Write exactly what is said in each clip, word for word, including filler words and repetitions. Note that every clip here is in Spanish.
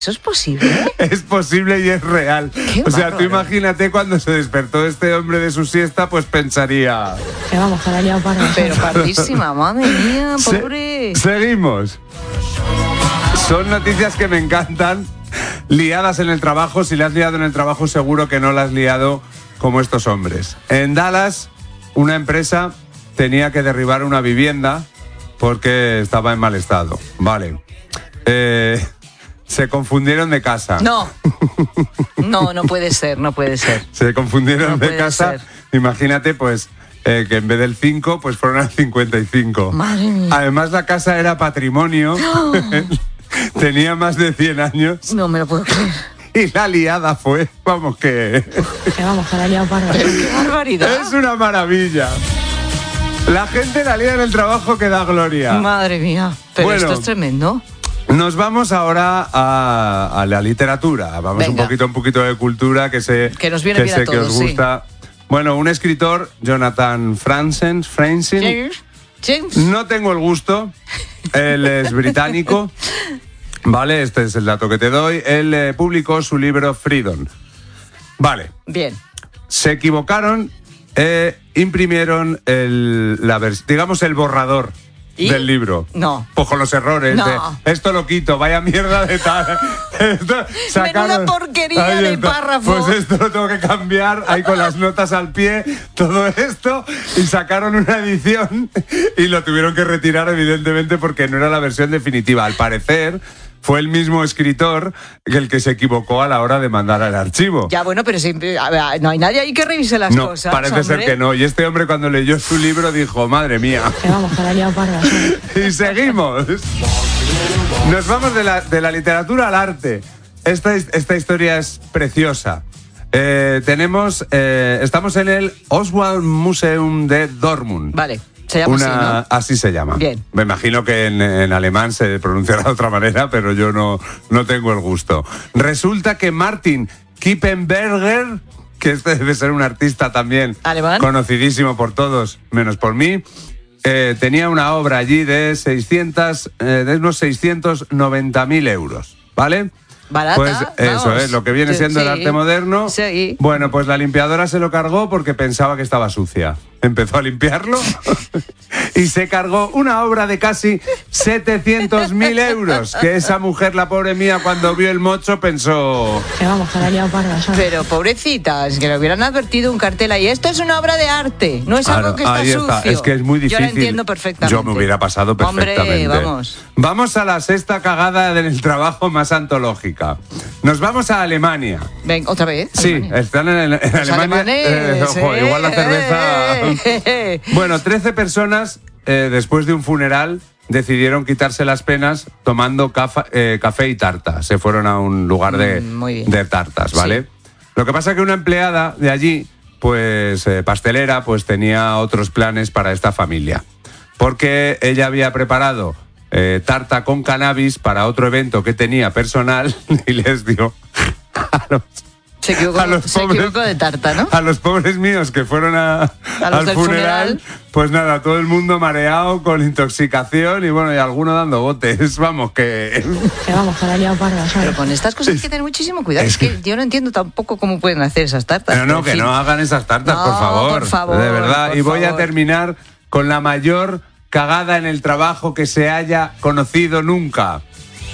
¿Eso es posible? Es posible y es real. Qué o sea, bárbaro. tú imagínate cuando se despertó este hombre de su siesta, pues pensaría... Que vamos, que la he liado parda. Pero pardísima, madre mía, Se- pobre. seguimos. Son noticias que me encantan. Liadas en el trabajo. Si la has liado en el trabajo, seguro que no la has liado como estos hombres. En Dallas, una empresa tenía que derribar una vivienda porque estaba en mal estado. Vale. Eh... Se confundieron de casa. No, no, no puede ser, no puede ser. Se confundieron No de puede casa. ser. Imagínate, pues, eh, que en vez del cinco, pues fueron al cincuenta y cinco. Madre mía. Además, la casa era patrimonio. Tenía más de cien años. No me lo puedo creer. Y la liada fue, vamos, que... Que vamos, que la he liado parda. ¡Qué barbaridad! es una maravilla. La gente la lía en el trabajo que da gloria. Madre mía, pero Bueno. esto es tremendo. Nos vamos ahora a, a la literatura. Vamos Venga. un poquito, un poquito de cultura que sé Que nos viene bien sé a que os todos, sí. gusta. Bueno, un escritor, Jonathan Franzen, Franzen. James, James. No tengo el gusto. Él es británico. Vale, este es el dato que te doy. Él eh, publicó su libro Freedom. Vale. Bien. Se equivocaron, eh, imprimieron el, la vers- digamos el borrador ¿Y? del libro. No. Pues con los errores. No. De, esto lo quito, vaya mierda de tal. Esto, Menuda porquería Ahí de está. párrafo. Pues esto lo tengo que cambiar, ahí con las notas al pie, todo esto, y sacaron una edición y lo tuvieron que retirar, evidentemente, porque no era la versión definitiva. Al parecer, fue el mismo escritor que el que se equivocó a la hora de mandar el archivo. Ya, bueno, pero siempre, a ver, no hay nadie ahí que revise las No, cosas. parece hombre. ser que no. Y este hombre, cuando leyó su libro, dijo, madre mía. Que vamos, que la he liado parda. Y seguimos. Nos vamos de la, de la literatura al arte. Esta, esta historia es preciosa. Eh, tenemos, eh, estamos en el Oswald Museum de Dortmund. Vale, se llama Una, así, ¿no? así se llama. Bien. Me imagino que en, en alemán se pronunciará de otra manera, pero yo no, no tengo el gusto. Resulta que Martin Kippenberger, que este debe ser un artista también ¿Alemán? conocidísimo por todos, menos por mí, eh, tenía una obra allí de seiscientos, eh, de unos seiscientos noventa mil euros, ¿vale? Barata, Pues eso vamos. es, lo que viene Sí, siendo el sí. arte moderno. Sí. Bueno, pues la limpiadora se lo cargó porque pensaba que estaba sucia. Empezó a limpiarlo y se cargó una obra de casi setecientos mil euros. Que esa mujer, la pobre mía, cuando vio el mocho pensó... Que vamos, que la he liado parda. Pero pobrecita, es que le hubieran advertido un cartel ahí. Esto es una obra de arte, no es Claro, algo que está ahí sucio. Es que es muy difícil. Yo lo entiendo perfectamente. Yo me hubiera pasado perfectamente. Hombre, vamos. Vamos a la sexta cagada del trabajo más antológica. Nos vamos a Alemania. Ven, otra vez. Sí, Alemania. están en, en Los Alemania. alemanes, ojo, eh, igual la cerveza. eh. Bueno, trece personas eh, después de un funeral decidieron quitarse las penas tomando cafa- eh, café y tarta. Se fueron a un lugar de, Mm, muy bien. de tartas, ¿vale? Sí. Lo que pasa es que una empleada de allí, pues eh, pastelera, pues tenía otros planes para esta familia. Porque ella había preparado eh, tarta con cannabis para otro evento que tenía personal y les dio a los, Se equivocó, a los se pobres- equivocó de tarta, ¿no? a los pobres míos que fueron a, A los al del funeral, funeral. pues nada, todo el mundo mareado, con intoxicación y bueno, y alguno dando botes. Vamos, que... Que vamos, que la he liado parda. Pero con estas cosas hay que tener muchísimo cuidado. es Es que yo no entiendo tampoco cómo pueden hacer esas tartas. Pero no, en que fin. no hagan esas tartas, No, por favor. por favor, De verdad. por Y voy a favor. terminar con la mayor cagada en el trabajo que se haya conocido nunca.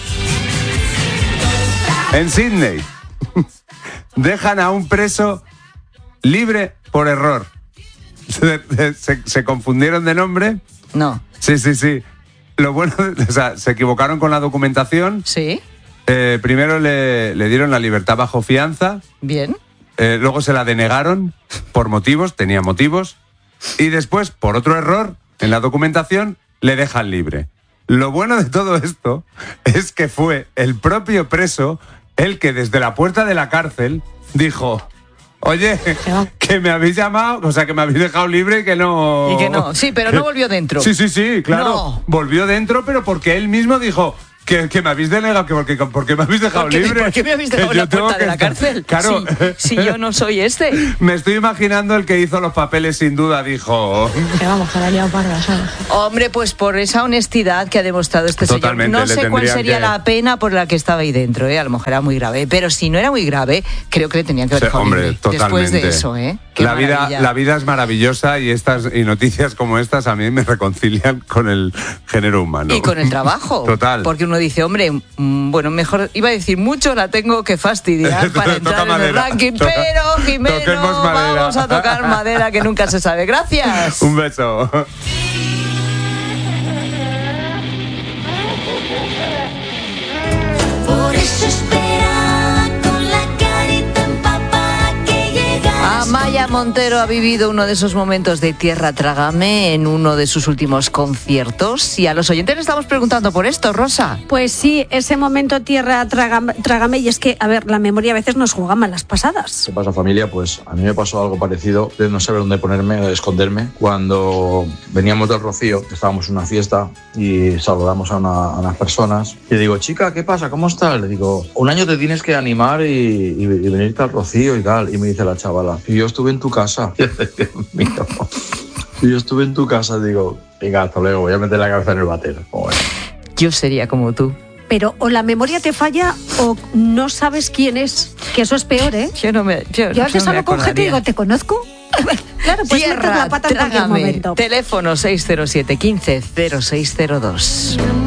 En Sydney dejan a un preso libre por error. Se, se- se confundieron de nombre. No. Sí, sí, sí. Lo bueno, o sea, se equivocaron con la documentación. ¿Sí? Eh, primero le, le dieron la libertad bajo fianza. Bien. Eh, luego se la denegaron por motivos, tenía motivos. Y después, por otro error en la documentación, le dejan libre. Lo bueno de todo esto es que fue el propio preso el que desde la puerta de la cárcel dijo: oye, que me habéis llamado, o sea, que me habéis dejado libre y que no... Y que no. Sí, pero no volvió dentro. Sí, sí, sí, claro. No. Volvió dentro, pero porque él mismo dijo: que, que me habéis denegado, que porque, porque me habéis dejado ¿Por qué, libre. ¿Por qué me habéis dejado Que en la yo tengo puerta de que la estar- cárcel? Claro. Si, si yo no soy este. Me estoy imaginando el que hizo los papeles, sin duda, dijo... Que vamos, que la he liado parda, ¿sabes? Hombre, pues por esa honestidad que ha demostrado este Totalmente, señor. No le sé cuál tendrían sería que- la pena por la que estaba ahí dentro, ¿eh? A lo mejor era muy grave. Pero si no era muy grave, creo que le tenían que haber Sí, dejado hombre, libre totalmente. después de eso, ¿eh? Qué La vida, maravilla. la vida es maravillosa y estas y noticias como estas a mí me reconcilian con el género humano. Y con el trabajo. Total. Porque uno dice, hombre, mm, bueno, mejor, iba a decir mucho, la tengo que fastidiar para Toca entrar en el madera. ranking, Toca- pero Jimeno, toquemos madera. vamos a tocar madera que nunca se sabe. Gracias. Un beso. Por eso espera con la carita empapada que llega. Amaya Montero ha vivido uno de esos momentos de Tierra Trágame en uno de sus últimos conciertos. Y a los oyentes le estamos preguntando por esto, Rosa. Pues sí, ese momento tierra trágame, trágame, y es que, a ver, la memoria a veces nos juega malas pasadas. ¿Qué pasa, familia? Pues a mí me pasó algo parecido de no saber dónde ponerme, de esconderme. Cuando veníamos del Rocío, estábamos en una fiesta y saludamos a, una, a unas personas. Y le digo, chica, ¿qué pasa? ¿Cómo estás? Le digo, un año te tienes que animar y, y, y venirte al Rocío y tal. Y me dice la chavala, y yo estuve en tu casa. Y yo, Dios mío. Y yo estuve en tu casa, digo, venga, hasta luego, voy a meter la cabeza en el váter. Bueno. Yo sería como tú. Pero o la memoria te falla o no sabes quién es, que eso es peor, ¿eh? Yo no me. Yo, Yo a no veces me hablo con gente y acordaría. digo, ¿te conozco? Claro, pues meter Tierra la pata en cualquier Trágame. momento. Teléfono seis cero siete, quince, cero seis cero dos.